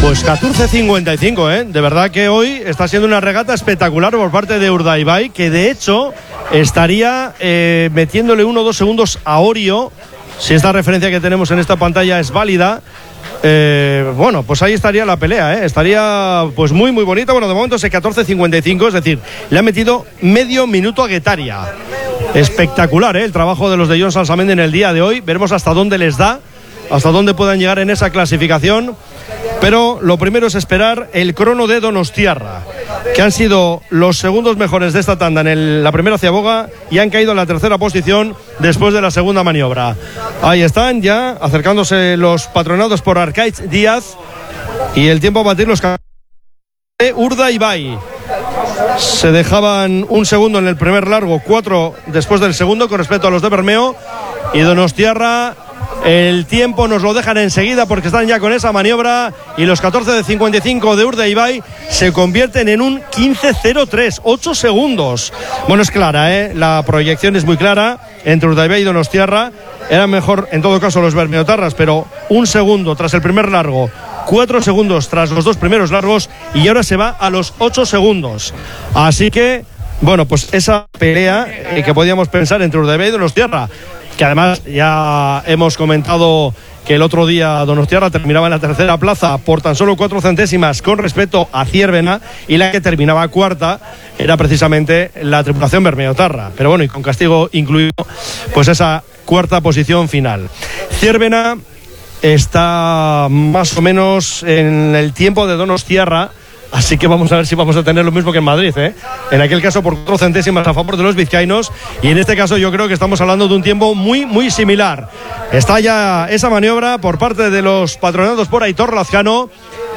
Pues 14.55, de verdad que hoy está siendo una regata espectacular por parte de Urdaibai, que de hecho estaría metiéndole 1 o 2 segundos a Orio, si esta referencia que tenemos en esta pantalla es válida. Bueno, pues ahí estaría la pelea, estaría pues muy muy bonita. Bueno, de momento es 14.55, es decir, le ha metido medio minuto a Guetaria. Espectacular, el trabajo de los de Jon Salsamendi en el día de hoy. Veremos hasta dónde les da, hasta dónde puedan llegar en esa clasificación. Pero lo primero es esperar el crono de Donostiarra, que han sido los segundos mejores de esta tanda en la primera ciaboga y han caído en la tercera posición después de la segunda maniobra. Ahí están ya acercándose los patronados por Arkaitz Díaz y el tiempo a batir los de Urdaibai. Se dejaban un segundo en el primer largo, 4 después del segundo con respecto a los de Bermeo, y Donostiarra el tiempo nos lo dejan enseguida porque están ya con esa maniobra, y los 14.55 de Urdaibai se convierten en un 15.03, 8 segundos. Bueno, es clara, la proyección es muy clara entre Urdaibai y Donostiarra. Eran mejor en todo caso los bermeotarras, pero un segundo tras el primer largo, 4 segundos tras los dos primeros largos, y ahora se va a los 8 segundos. Así que, bueno, pues esa pelea que podíamos pensar entre Urdaibai y Donostiarra, que además ya hemos comentado que el otro día Donostiarra terminaba en la tercera plaza por tan solo 4 centésimas con respecto a Ciervena, y la que terminaba cuarta era precisamente la tripulación bermeotarra, pero bueno, y con castigo incluido, pues esa cuarta posición final. Ciervena está más o menos en el tiempo de Donostiarra, así que vamos a ver si vamos a tener lo mismo que en Madrid, En aquel caso por 4 centésimas a favor de los vizcaínos, y en este caso yo creo que estamos hablando de un tiempo muy muy similar. Está ya esa maniobra por parte de los patronados por Aitor Lazcano.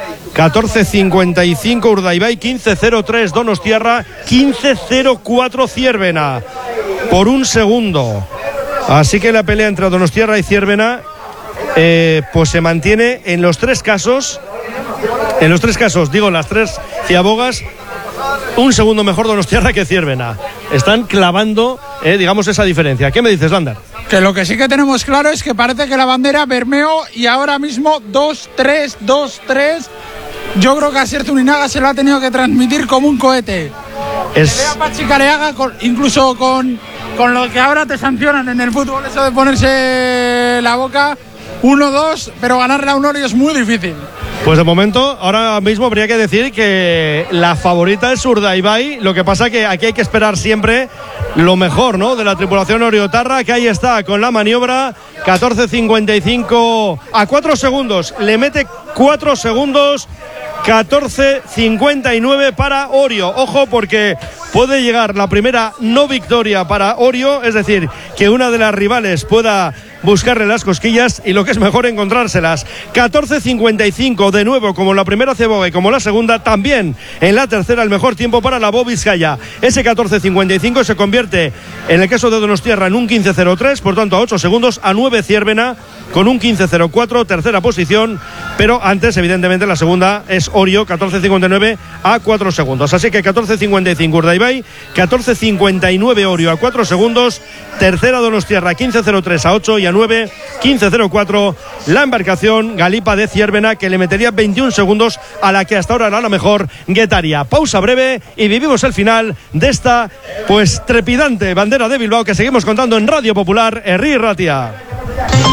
14.55 Urdaibai, 15.03 Donostiarra, 15.04 Ciervena, por un segundo. Así que la pelea entre Donostiarra y Ciervena pues se mantiene en los tres casos. En los tres casos, digo, las tres ciabogas, un segundo mejor Donostiarra que Ciervena. Están clavando, digamos, esa diferencia. ¿Qué me dices, Lander? Que lo que sí que tenemos claro es que parece que la bandera Bermeo, y ahora mismo 2-3, 2-3. Yo creo que a Asier Zuninaga se lo ha tenido que transmitir como un cohete. Que vea Pachi Careaga, incluso con lo que ahora te sancionan en el fútbol, eso de ponerse la boca. 1-2, pero ganarle a un Orio es muy difícil. Pues de momento, ahora mismo habría que decir que la favorita es Urdaibai. Lo que pasa que aquí hay que esperar siempre lo mejor, ¿no?, de la tripulación oriotarra, que ahí está con la maniobra. 14.55 a 4 segundos. Le mete 4 segundos. 14.59 para Orio. Ojo, porque puede llegar la primera no victoria para Orio, es decir, que una de las rivales pueda buscarle las cosquillas, y lo que es mejor, encontrárselas. 14.55 de nuevo, como la primera ciaboga y como la segunda, también en la tercera el mejor tiempo para la Bo Vizcaya. Ese 14.55 se convierte en el caso de Donostiarra en un 15.03, por tanto a 8 segundos, a 9 Ciervena con un 15.04, tercera posición, pero antes evidentemente la segunda es Orio, 14.59 a 4 segundos. Así que 14.55 Urdaibai, 14.59 Orio a 4 segundos, tercera Donostiarra 15.03 a 8, y a 9 15.04 la embarcación Galipa de Ciervena, que le metería 21 segundos a la que hasta ahora era la mejor, Guetaria. Pausa breve y vivimos el final de esta pues trepidante bandera de Bilbao, que seguimos contando en Radio Popular, Herri Ratia.